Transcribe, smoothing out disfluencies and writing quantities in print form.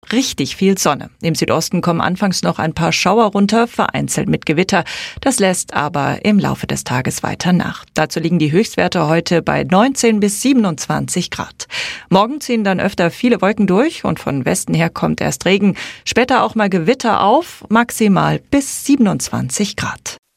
richtig viel Sonne. Im Südosten kommen anfangs noch ein paar Schauer runter, vereinzelt mit Gewitter. Das lässt aber im Laufe des Tages weiter nach. Dazu liegen die Höchstwerte heute bei 19 bis 27 Grad. Morgen ziehen dann öfter viele Wolken durch und von Westen her kommt erst Regen. Später auch mal Gewitter auf, maximal bis 27 Grad.